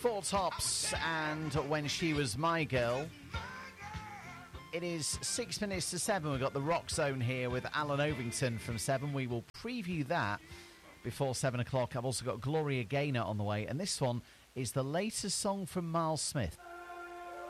Four Tops and When She Was My Girl. It is 6 minutes to 7. We've got the Rock Zone here with Alan Ovington from 7. We will preview that before 7 o'clock. I've also got Gloria Gaynor on the way, and this one is the latest song from Miles Smith.